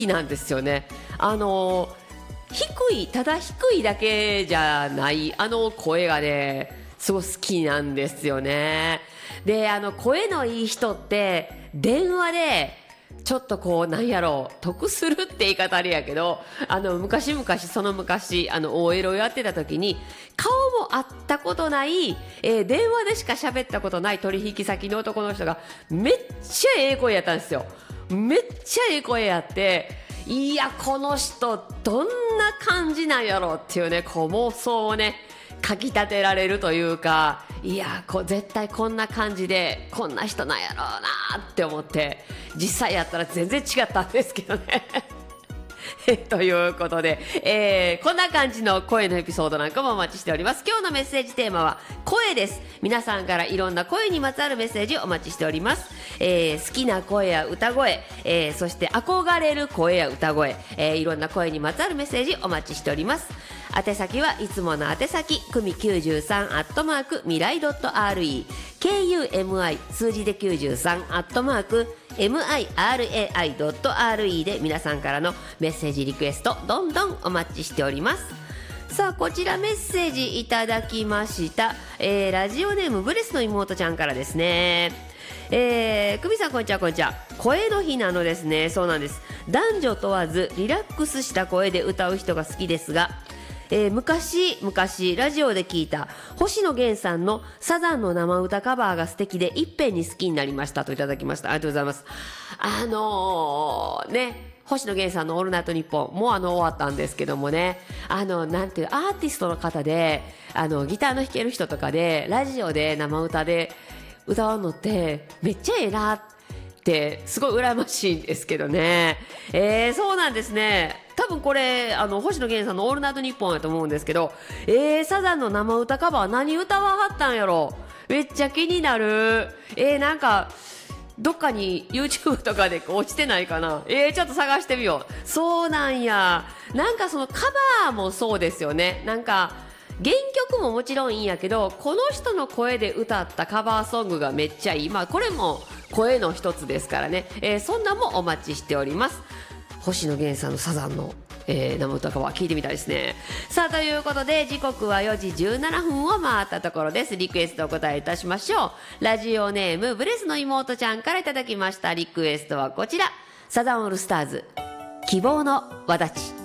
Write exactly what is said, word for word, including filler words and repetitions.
きなんですよね。あの低い、ただ低いだけじゃないあの声がねすごい好きなんですよね。で、あの声のいい人って電話でちょっとこうなんやろう得するって言い方あれやけど、あの昔々その昔あの オーエル をやってた時に顔も会ったことない、えー電話でしか喋ったことない取引先の男の人がめっちゃええ声やったんですよ。めっちゃええ声やって、いやこの人どんな感じなんやろうっていうね、こう妄想をねかき立てられるというか、いやこう絶対こんな感じでこんな人なんやろうなって思って、実際やったら全然違ったんですけどねということで、えーこんな感じの声のエピソードなんかもお待ちしております。今日のメッセージテーマは声です。皆さんからいろんな声にまつわるメッセージをお待ちしております。えー好きな声や歌声、えーそして憧れる声や歌声、えーいろんな声にまつわるメッセージお待ちしております。宛先はいつもの宛先くみきゅうじゅうさんアットマークみらい .re、 ケーユーエムアイ 数字できゅうじゅうさんアットマーク ミライ ドット アールイー で皆さんからのメッセージリクエストどんどんお待ちしております。さあこちらメッセージいただきました、えーラジオネームブレスの妹ちゃんからですね。えー、久美さんこんにちは。こんにちは。声の日なのですね。そうなんです。男女問わずリラックスした声で歌う人が好きですが、えー昔昔ラジオで聞いた星野源さんのサザンの生歌カバーが素敵でいっぺんに好きになりましたといただきました。ありがとうございます。あのー、ね星野源さんのオールナイトニッポンもうあの終わったんですけどもね、あのなんていうアーティストの方であのギターの弾ける人とかでラジオで生歌で歌うのってめっちゃええなってすごい羨ましいんですけどね。えー、そうなんですね。多分これあの星野源さんのオールナイトニッポンやと思うんですけど、えー、サザンの生歌カバー何歌わはったんやろ。めっちゃ気になる。えー、なんかどっかに YouTube とかで落ちてないかな。えー、ちょっと探してみよう。そうなんや。なんかそのカバーもそうですよね。なんか原曲ももちろんいいんやけど、この人の声で歌ったカバーソングがめっちゃいい。まあこれも声の一つですからね、えー、そんなもお待ちしております。星野源さんのサザンの、えー、生歌カバー聞いてみたいですね。さあということで時刻はよじじゅうななふんを回ったところです。リクエストお答えいたしましょう。ラジオネームブレスの妹ちゃんからいただきましたリクエストはこちら、サザンオールスターズ希望の輪立ち。